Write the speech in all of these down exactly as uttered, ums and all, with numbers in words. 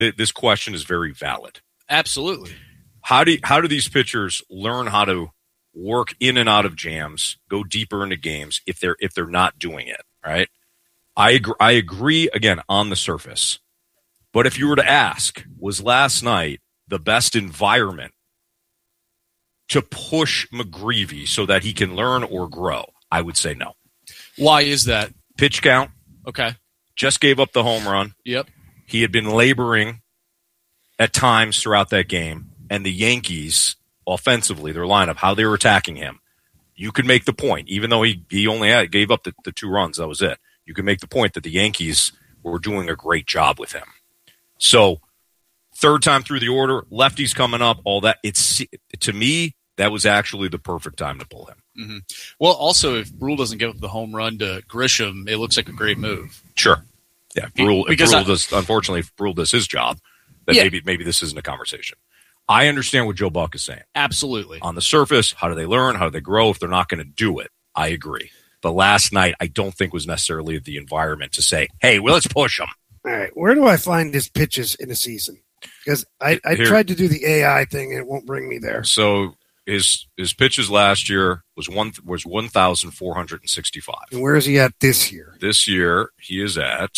th- this question is very valid. Absolutely. How do how do these pitchers learn how to work in and out of jams, go deeper into games if they're if they're not doing it, right? I agree, I agree again on the surface. But if you were to ask, was last night the best environment to push McGreevy so that he can learn or grow? I would say no. Why is that? Pitch count. Okay. Just gave up the home run. Yep. He had been laboring at times throughout that game, and the Yankees, offensively, their lineup, how they were attacking him, you could make the point, even though he, he only had, gave up the, the two runs, that was it. You could make the point that the Yankees were doing a great job with him. So, third time through the order, lefties coming up, all that. It's to me, that was actually the perfect time to pull him. Mm-hmm. Well, also, if Brule doesn't give up the home run to Grisham, it looks like a great move. Sure. Yeah, Brule, because Brule I, does, unfortunately, if Brule does his job, then yeah. maybe maybe this isn't a conversation. I understand what Joe Buck is saying. Absolutely. On the surface, how do they learn? How do they grow if they're not going to do it? I agree. But last night, I don't think was necessarily the environment to say, hey, well, let's push them. All right. Where do I find his pitches in a season? Because I, I Here. tried to do the A I thing, and it won't bring me there. So his his pitches last year was one was one thousand four hundred sixty-five. And where is he at this year? This year, he is at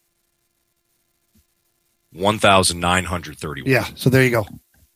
one thousand nine hundred thirty-one. Yeah, so there you go.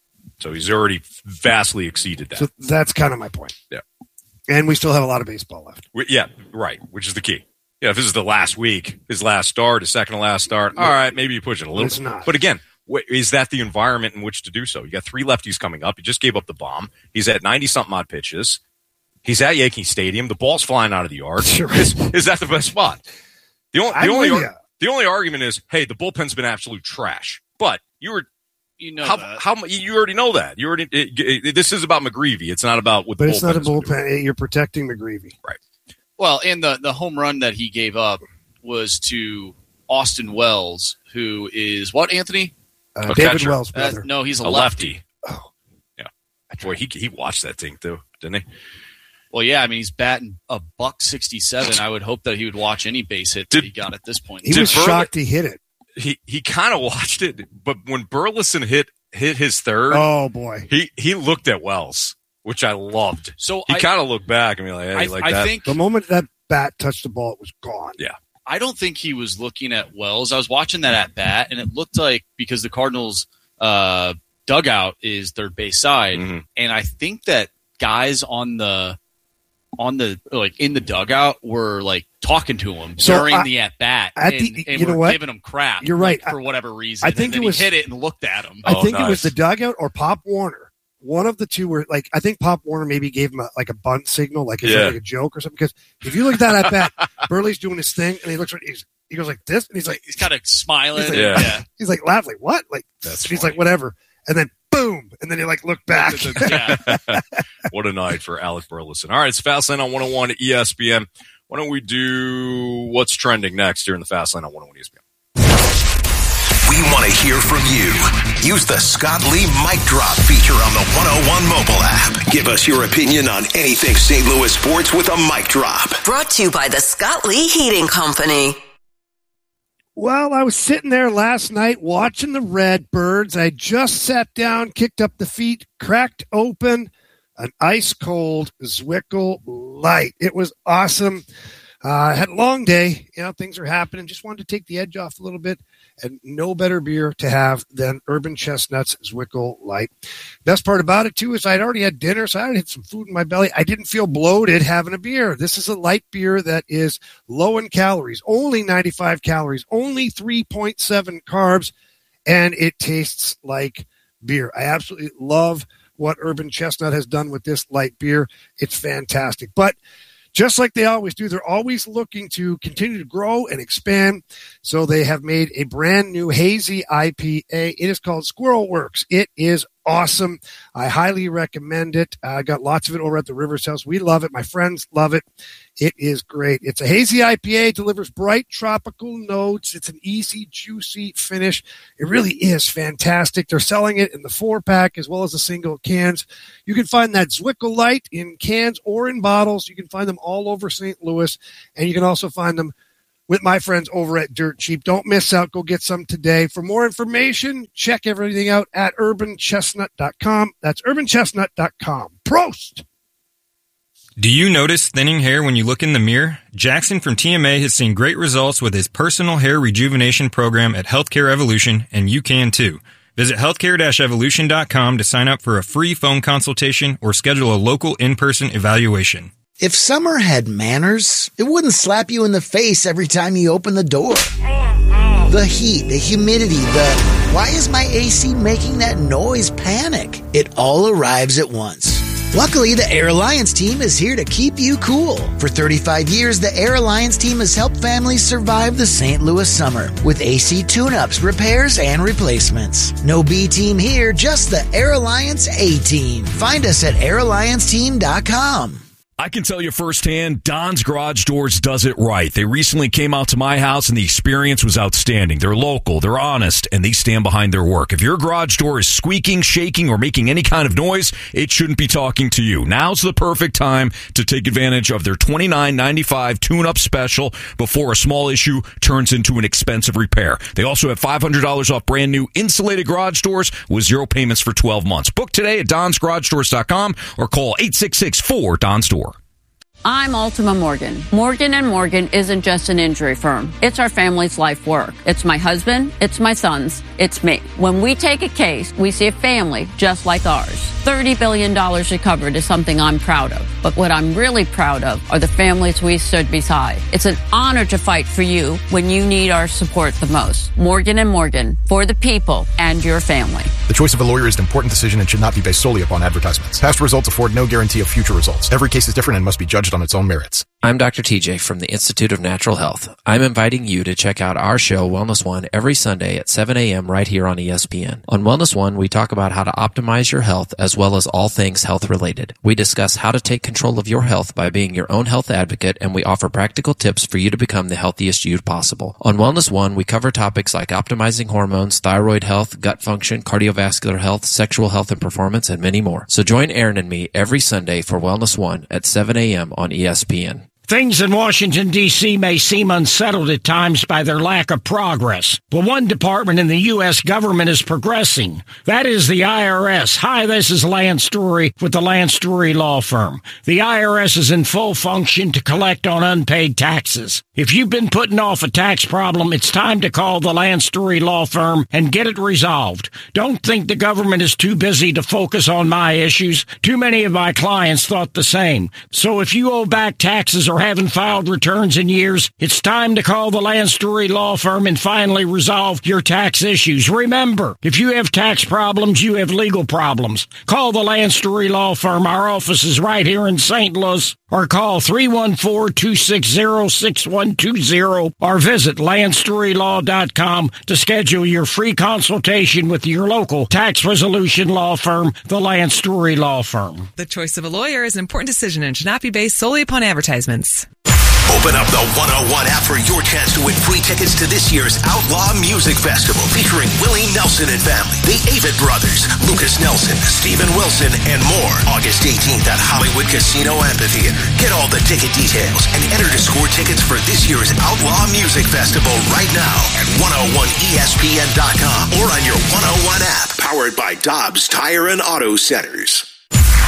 So he's already vastly exceeded that. So that's kind of my point. Yeah. And we still have a lot of baseball left. We, yeah, right, which is the key. Yeah, if this is the last week, his last start, his second to last start, all right, maybe you push it a little It's bit. not. But again, wh- is that the environment in which to do so? You got three lefties coming up. He just gave up the bomb. He's at ninety-something odd pitches. He's at Yankee Stadium. The ball's flying out of the yard. Sure. Is, is that the best spot? The only, the I'm only, with ar- ya. the only argument is, hey, the bullpen's been absolute trash. But you were You know how that. how you already know that. You already it, it, this is about McGreevy. It's not about what But the it's not a bullpen is doing. bullpen. You're protecting McGreevy. Right. Well, and the, the home run that he gave up was to Austin Wells, who is what, Anthony? Uh, A David catcher. Wells' Uh, brother. no, he's a, A lefty. lefty. Oh. Yeah. Boy, he he watched that thing too, didn't he? Well, yeah, I mean, he's batting a buck sixty-seven. I would hope that he would watch any base hit Did- that he got at this point. He Did was Burle- shocked he hit it. He he kind of watched it, but when Burleson hit hit his third, Oh, boy. he he looked at Wells, which I loved. So He I, kind of looked back and be like, hey, I, like I that. think The moment that bat touched the ball, it was gone. Yeah. I don't think he was looking at Wells. I was watching that at bat, and it looked like because the Cardinals' uh, dugout is third base side, Mhm. and I think that guys on the on the like in the dugout were like talking to him So, during I- the at bat, at and, the- and you know were what? giving him crap. You're right. like, for whatever reason. I think and then it was- he hit it and looked at him. I Oh, think it nice. was the dugout or Pop Warner. One of the two were like, I think Pop Warner maybe gave him a, like a bunt signal, like it's Yeah. like a joke or something. Because if you look at that at bat, Burley's doing his thing, and he looks, he's, he goes like this, and he's like, He's kind of smiling. He's like- Yeah. yeah. he's like laughing, like what? Like That's and he's funny. like whatever, and then boom, and then he like looked back. yeah. What a night for Alec Burleson. All right, it's Fastlane on one oh one E S P N. Why don't we do what's trending next here in the Fastlane on one oh one E S P N? We want to hear from you. Use the Scott Lee Mic Drop feature on the one oh one mobile app. Give us your opinion on anything Saint Louis sports with a mic drop. Brought to you by the Scott Lee Heating Company. Well, I was sitting there last night watching the Redbirds. I just sat down, kicked up the feet, cracked open an ice cold Zwickle Light. It was awesome. Uh, I had a long day. You know, things are happening. Just wanted to take the edge off a little bit. And no better beer to have than Urban Chestnuts Zwickle Light. Best part about it, too, is I'd already had dinner, so I already had some food in my belly. I didn't feel bloated having a beer. This is a light beer that is low in calories, only ninety-five calories, only three point seven carbs, and it tastes like beer. I absolutely love what Urban Chestnut has done with this light beer. It's fantastic. But just like they always do, they're always looking to continue to grow and expand. So they have made a brand new hazy I P A. It is called Squirrel Works. It is awesome. I highly recommend it. I got lots of it over at the Rivers House. We love it. My friends love it. It is great. It's a hazy I P A. It delivers bright tropical notes. It's an easy, juicy finish. It really is fantastic. They're selling it in the four pack as well as the single cans. You can find that Zwickle Light in cans or in bottles. You can find them all over Saint Louis, and you can also find them with my friends over at Dirt Cheap. Don't miss out. Go get some today. For more information, check everything out at urban chestnut dot com. That's urban chestnut dot com. Prost! Do you notice thinning hair when you look in the mirror? Jackson from T M A has seen great results with his personal hair rejuvenation program at Healthcare Evolution, and you can too. Visit healthcare dash evolution dot com to sign up for a free phone consultation or schedule a local in-person evaluation. If summer had manners, it wouldn't slap you in the face every time you open the door. The heat, the humidity, the why is my A C making that noise panic? It all arrives at once. Luckily, the Air Alliance team is here to keep you cool. For thirty-five years, the Air Alliance team has helped families survive the Saint Louis summer with A C tune-ups, repairs, and replacements. No B team here, just the Air Alliance A team. Find us at air alliance team dot com. I can tell you firsthand, Don's Garage Doors does it right. They recently came out to my house, and the experience was outstanding. They're local, they're honest, and they stand behind their work. If your garage door is squeaking, shaking, or making any kind of noise, it shouldn't be talking to you. Now's the perfect time to take advantage of their twenty-nine ninety-five tune-up special before a small issue turns into an expensive repair. They also have five hundred dollars off brand new insulated garage doors with zero payments for twelve months. Book today at dons garage doors dot com or call eight six six four D O N S door. I'm Ultima Morgan. Morgan and Morgan isn't just an injury firm. It's our family's life work. It's my husband. It's my sons. It's me. When we take a case, we see a family just like ours. thirty billion dollars recovered is something I'm proud of. But what I'm really proud of are the families we stood beside. It's an honor to fight for you when you need our support the most. Morgan and Morgan, for the people and your family. The choice of a lawyer is an important decision and should not be based solely upon advertisements. Past results afford no guarantee of future results. Every case is different and must be judged on its own merits. I'm Doctor T J from the Institute of Natural Health. I'm inviting you to check out our show, Wellness One, every Sunday at seven a.m. right here on E S P N. On Wellness One, we talk about how to optimize your health as well as all things health related. We discuss how to take control of your health by being your own health advocate, and we offer practical tips for you to become the healthiest you possible. On Wellness One, we cover topics like optimizing hormones, thyroid health, gut function, cardiovascular health, sexual health and performance, and many more. So join Aaron and me every Sunday for Wellness One at seven a.m. on E S P N. Things in Washington, D C may seem unsettled at times by their lack of progress, but one department in the U S government is progressing. That is the I R S. Hi, this is Lance Story with the Lance Story Law Firm. The I R S is in full function to collect on unpaid taxes. If you've been putting off a tax problem, it's time to call the Lance Story Law Firm and get it resolved. Don't think the government is too busy to focus on my issues. Too many of my clients thought the same. So if you owe back taxes or haven't filed returns in years, it's time to call the Lance Story Law Firm and finally resolve your tax issues. Remember, if you have tax problems, you have legal problems. Call the Lance Story Law Firm. Our office is right here in Saint Louis. Or call three one four, two six zero, six one two zero or visit lance story law dot com to schedule your free consultation with your local tax resolution law firm, the Lance Story Law Firm. The choice of a lawyer is an important decision and should not be based solely upon advertisements. Open up the one oh one app for your chance to win free tickets to this year's Outlaw Music Festival featuring Willie Nelson and family, the Avett Brothers, Lucas Nelson, Steven Wilson, and more. August eighteenth at Hollywood Casino Amphitheater. Get all the ticket details and enter to score tickets for this year's Outlaw Music Festival right now at one oh one E S P N dot com or on your one oh one app. Powered by Dobbs Tire and Auto Centers.